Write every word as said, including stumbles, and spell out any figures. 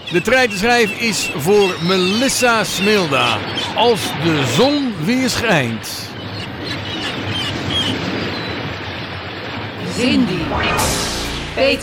De treitenschijf is voor Melissa Smilda. Als de zon weer schijnt. Cindy. Peter.